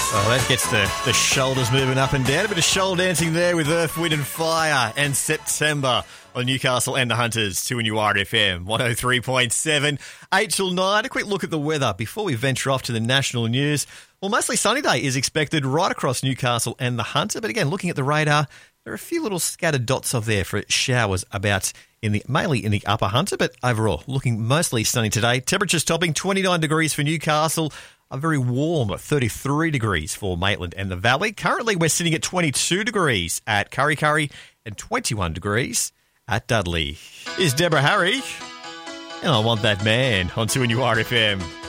Oh, that gets the shoulders moving up and down. A bit of shoulder dancing there with Earth, Wind and Fire and September on Newcastle and the Hunters, 2NURFM 103.7, 8 till 9. A quick look at the weather before we venture off to the national news. Well, mostly sunny day is expected right across Newcastle and the Hunter. But again, looking at the radar, there are a few little scattered dots of there for showers about mainly in the upper Hunter. But overall, looking mostly sunny today. Temperatures topping 29 degrees for Newcastle. A very warm 33 degrees for Maitland and the Valley. Currently, we're sitting at 22 degrees at Kurri Kurri and 21 degrees at Dudley. Is Deborah Harry, and I Want That Man on 2NURFM.